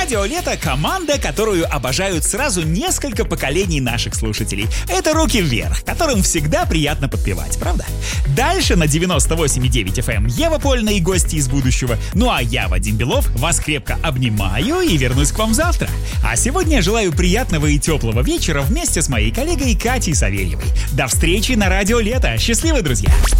Радио Лето — команда, которую обожают сразу несколько поколений наших слушателей. Это «Руки вверх», которым всегда приятно подпевать, правда? Дальше на 98,9 FM Ева Польна и гости из будущего. Ну а я, Вадим Белов, вас крепко обнимаю и вернусь к вам завтра. А сегодня я желаю приятного и теплого вечера вместе с моей коллегой Катей Савельевой. До встречи на Радио Лето. Счастливы, друзья!